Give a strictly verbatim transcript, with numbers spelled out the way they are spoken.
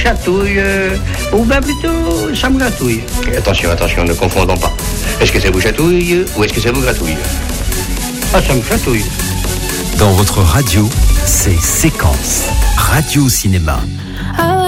chatouille, euh, ou bien plutôt, ça me gratouille. Et attention, attention, ne confondons pas. Est-ce que ça vous chatouille ou est-ce que ça vous gratouille? Ah, ça me chatouille. Dans votre radio, c'est Séquence Radio Cinéma.